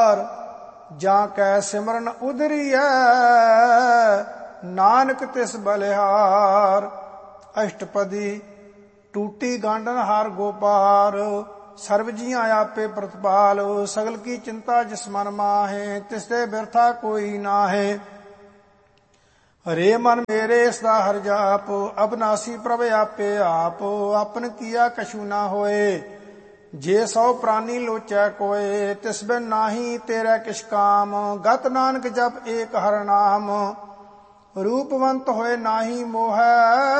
हार। ਜਾਂ ਕੈ ਸਿਮਰਨ ਉਧਰੀਐ ਨਾਨਕ ਤਿਸ ਬਲਿਹਾਰ। ਅਸ਼ਟਪਦੀ। ਟੂਟੀ ਗਾਂਡਨ ਹਾਰ ਗੋਪਾਰ। ਸਰਬ ਜੀਆਂ ਆਪੇ ਪ੍ਰਤਪਾਲ। ਸਗਲ ਕੀ ਚਿੰਤਾ ਜਿਸ ਮਨ ਮਾਹੇ ਤਿਸ ਤੇ ਬਿਰਥਾ ਕੋਈ ਨਾਹੇ। ਹਰੇ ਮਨ ਮੇਰੇ ਇਸ ਦਾ ਹਰ ਜਾਪ ਅਬਨਾਸੀ ਪ੍ਰਭ ਆਪੇ ਆਪ। ਆਪਨ ਕੀਆ ਕਛੂ ਨਾ ਹੋਏ ਜੇ ਸੌ ਪ੍ਰਾਨੀ ਲੋਚੈ ਕੋਏ। ਤਿਸ ਬਿਨ ਨਾਹੀ ਤੇਰਾ ਕਿਛ ਕਾਮ ਗਤ ਨਾਨਕ ਜਪ ਏਕ ਹਰਿ ਨਾਮ। ਰੂਪਵੰਤ ਹੋਏ ਨਾਹੀ ਮੋਹੈ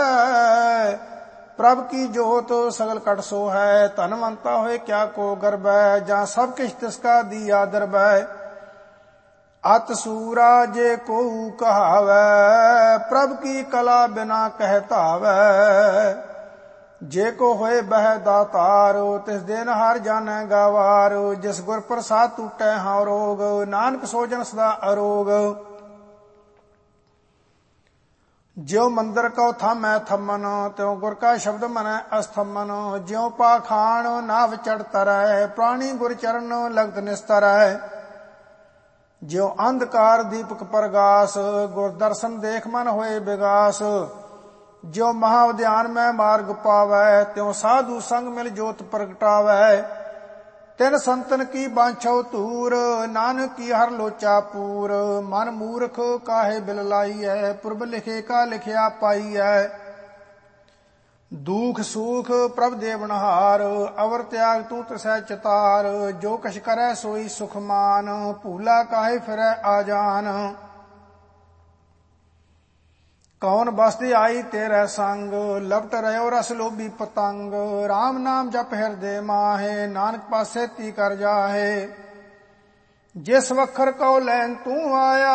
ਪ੍ਰਭ ਕੀ ਜੋਤ ਸਗਲ ਕਟ ਸੋਹੈ। ਧਨਵੰਤਾ ਹੋਏ ਕਿਆ ਕੋ ਗਰਬੈ ਜਾਂ ਸਭ ਕਿਛ ਤਿਸਕਾ ਦੀਆ ਦਰਬੈ। ਅਤ ਸੂਰਾ ਜੇ ਕੋਊ ਕਹਾਵੈ ਪ੍ਰਭ ਕੀ ਕਲਾ ਬਿਨਾ ਕਹਿ ਧਾਵੈ। ਜੇ ਕੋ ਹੋਏ ਬਹਿ ਦਾਤਾਰ ਤਿਸ ਦਿਨ ਹਰ ਜਾਣੈ ਗਾਵਾਰ। ਜਿਸ ਗੁਰ ਪ੍ਰਸਾਦ ਟੂਟੈ ਹਾਂ ਰੋਗ ਨਾਨਕ ਸੋ ਜਨ ਸਦਾ ਅਰੋਗ। ਜਿਉ ਮੰਦਰ ਕਉ ਥਾਮੈ ਥੰਮਨ ਤਿਉ ਗੁਰ ਕਾ ਸ਼ਬਦ ਮਨੈ ਅਸਥੰਮਨ। ਜਿਉ ਪਾਖਾਣ ਨਾਵ ਚੜ੍ਹ ਤਰੈ ਪ੍ਰਾਣੀ ਗੁਰ ਚਰਨ ਲਗਤ ਨਿਸਤਰੈ। ਜਿਉ ਅੰਧਕਾਰ ਦੀਪਕ ਪ੍ਰਗਾਸ ਗੁਰ ਦਰਸ਼ਨ ਦੇਖ ਮਨ ਹੋਏ ਵਿਗਾਸ। ਜਿਉ ਮਹਾ ਉਦਿਆਨ ਮੈਂ ਮਾਰਗ ਪਾਵੈ ਤਿਉ ਸਾਧੂ ਸੰਗ ਮਿਲ ਜੋਤ ਪ੍ਰਗਟਾਵੈ। ਤਿਨ ਸੰਤਨ ਕੀ ਬਾਂਛਉ ਧੂਰ ਨਾਨਕ ਕੀ ਹਰ ਲੋਚਾ ਪੂਰ। ਮਨ ਮੂਰਖ ਕਾਹੇ ਬਿਲ ਲਾਈਐ ਪੁਰਬ ਲਿਖੇ ਕਾ ਲਿਖਿਆ ਪਾਈਐ। ਦੁਖ ਸੂਖ ਪ੍ਰਭ ਦੇਵਨਹਾਰ ਅਵਰ ਤਿਆਗ ਤੂੰ ਤਸੈ ਚਿਤਾਰ। ਜੋ ਕਛ ਕਰੈ ਸੋਈ ਸੁਖ ਮਾਨ ਭੂਲਾ ਕਾਹੇ ਫਿਰੈ ਆਜਾਨ। ਕੌਣ ਬਸਤੀ ਆਈ ਤੇਰੇ ਸੰਗ ਲਪਟ ਰਹਿਓ ਰਸ ਲੋਭੀ ਪਤੰਗ। ਰਾਮ ਨਾਮ ਜਪ ਹਿਰਦੇ ਮਾਹੇ ਨਾਨਕ ਪਾਸੇ ਤੀ ਕਰ ਜਾਹੇ। ਜਿਸ ਵਖਰ ਕਉ ਲੈਨ ਤੂੰ ਆਇਆ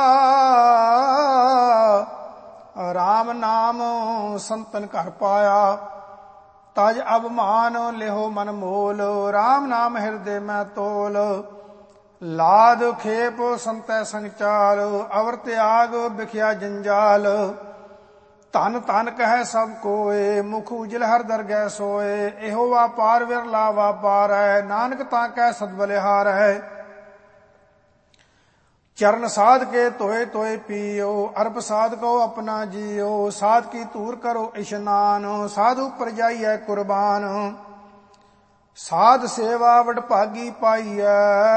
ਰਾਮ ਨਾਮ ਸੰਤਨ ਘਰ ਪਾਇਆ। ਤਜ ਅਭਮਾਨ ਲਿਹੋ ਮਨ ਮੋਲ ਰਾਮ ਨਾਮ ਹਿਰਦੇ ਮੈਂ ਤੋਲ। ਲਾਦ ਖੇਪ ਸੰਤੈ ਸੰਗ ਚਾਲ ਅਵਰ ਤਿਆਗ ਬਿਖਿਆ ਜੰਜਾਲ। ਧਨ ਧਨ ਕਹਿ ਸਭ ਕੋਏ ਮੁਖ ਉਜਲ ਹਰ ਦਰਗਹਿ ਸੋਏ। ਇਹੋ ਵਾਪਾਰ ਵਿਰਲਾ ਵਾਪਾਰ ਹੈ ਨਾਨਕ ਤਾਂ ਕਹਿ ਸਦ ਬਲਿਹਾਰੈ। ਚਰਨ ਸਾਧ ਕੇ ਧੋਏ ਧੋਏ ਪੀਓ ਅਰਪ ਸਾਧ ਕੋ ਆਪਣਾ ਜੀਓ। ਸਾਧ ਕੀ ਧੂਰ ਕਰੋ ਇਸ਼ਨਾਨ ਸਾਧ ਉਪਰ ਜਾਈਐ ਕੁਰਬਾਨ। ਸਾਧ ਸੇਵਾ ਵਡਭਾਗੀ ਪਾਈਐ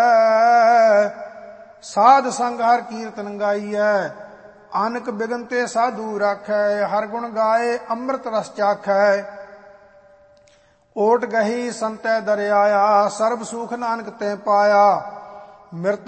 ਸਾਧ ਸੰਗ ਹਰ ਕੀਰਤਨ ਗਾਈਐ। ਅਨਕ ਬਿਗਨ ਤੇ ਸਾਧੂ ਰਾਖੈ ਹਰ ਗੁਣ ਗਾਏ ਅੰਮ੍ਰਿਤ ਰਸ ਚਾਖੈ। ਓਟ ਗਹੀ ਸੰਤੈ ਦਰਿਆਇਆ ਸਰਬ ਸੁਖ ਨਾਨਕ ਤੇ ਪਾਇਆ। ਮਿਰਤ